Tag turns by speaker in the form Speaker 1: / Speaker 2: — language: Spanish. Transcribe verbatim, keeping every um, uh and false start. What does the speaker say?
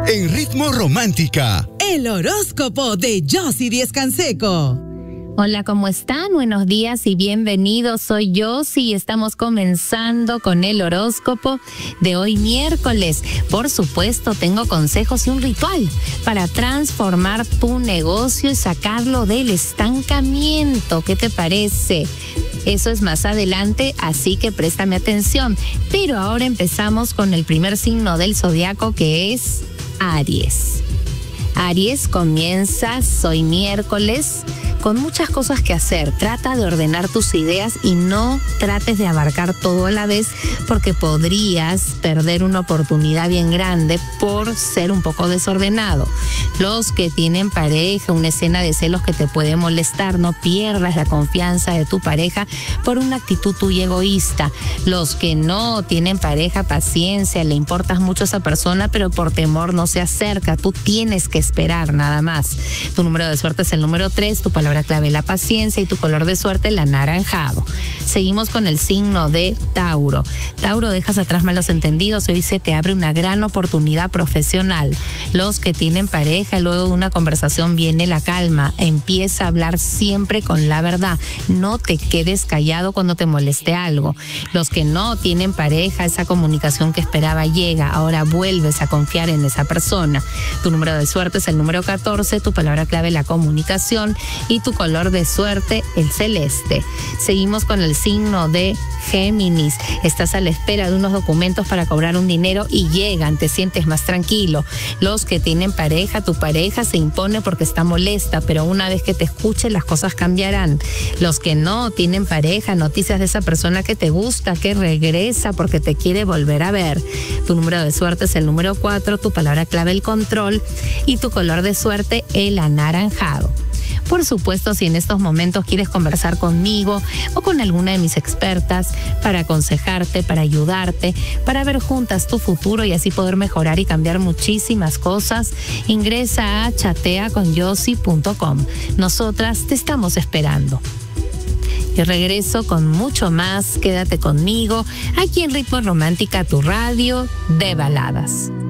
Speaker 1: En Ritmo Romántica,
Speaker 2: el horóscopo de Yossi Díez Canseco.
Speaker 3: Hola, ¿cómo están? Buenos días y bienvenidos. Soy Yossi y estamos comenzando con el horóscopo de hoy miércoles. Por supuesto, tengo consejos y un ritual para transformar tu negocio y sacarlo del estancamiento. ¿Qué te parece? Eso es más adelante, así que préstame atención. Pero ahora empezamos con el primer signo del zodiaco, que es Aries. Aries, comienzas hoy miércoles con muchas cosas que hacer. Trata de ordenar tus ideas y no trates de abarcar todo a la vez, porque podrías perder una oportunidad bien grande por ser un poco desordenado. Los que tienen pareja, una escena de celos que te puede molestar, no pierdas la confianza de tu pareja por una actitud tuya egoísta. Los que no tienen pareja, paciencia, le importas mucho a esa persona, pero por temor no se acerca. Tú tienes que esperar nada más. Tu número de suerte es el número tres, tu palabra clave la paciencia y tu color de suerte el anaranjado. Seguimos con el signo de Tauro. Tauro, dejas atrás malos entendidos, hoy se te abre una gran oportunidad profesional. Los que tienen pareja, luego de una conversación viene la calma, empieza a hablar siempre con la verdad, no te quedes callado cuando te moleste algo. Los que no tienen pareja, esa comunicación que esperaba llega, ahora vuelves a confiar en esa persona. Tu número de suerte es el número catorce, tu palabra clave la comunicación y tu color de suerte el celeste. Seguimos con el signo de Géminis. Estás a la espera de unos documentos para cobrar un dinero y llegan, te sientes más tranquilo. Los que tienen pareja, tu pareja se impone porque está molesta, pero una vez que te escuche las cosas cambiarán. Los que no tienen pareja, noticias de esa persona que te gusta, que regresa porque te quiere volver a ver. Tu número de suerte es el número cuatro, tu palabra clave el control y tu color de suerte el anaranjado. Por supuesto, si en estos momentos quieres conversar conmigo o con alguna de mis expertas para aconsejarte, para ayudarte, para ver juntas tu futuro y así poder mejorar y cambiar muchísimas cosas, ingresa a chatea con yossi punto com. Nosotras te estamos esperando. Yo regreso con mucho más. Quédate conmigo aquí en Ritmo Romántica, tu radio de baladas.